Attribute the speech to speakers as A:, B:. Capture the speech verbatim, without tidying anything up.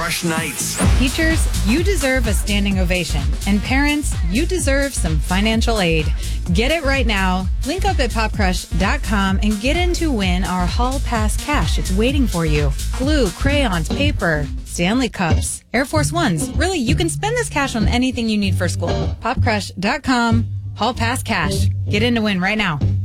A: Crush Nights.
B: Teachers, you deserve a standing ovation. And parents, you deserve some financial aid. Get it right now. Link up at pop crush dot com and get in to win our Hall Pass cash. It's waiting for you. Glue, crayons, paper, Stanley Cups, Air Force Ones. Really, you can spend this cash on anything you need for school. pop crush dot com, Hall Pass cash. Get in to win right now.